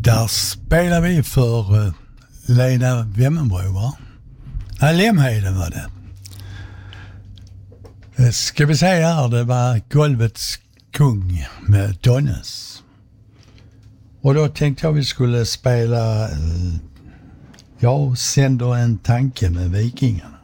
Där spelar vi för Lena Wemmenbro, va? Nej, Lemheden var det. Ska vi säga här, det var Golvets kung med Donnes. Och då tänkte jag vi skulle spela Jag sänder en tanke med Vikingarna.